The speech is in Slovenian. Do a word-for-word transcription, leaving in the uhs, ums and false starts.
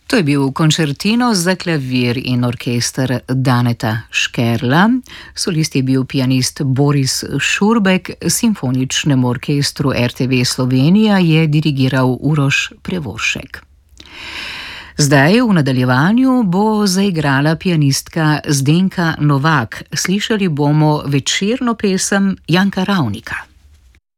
To je bil koncertino za klavir in orkester Daneta Škerla. Solist je bil pianist Boris Šurbek, simfoničnemu orkestru R T V Slovenija je dirigiral Uroš Prevoršek. Zdaj v nadaljevanju bo zaigrala pianistka Zdenka Novak. Slišali bomo večerno pesem Janka Ravnika.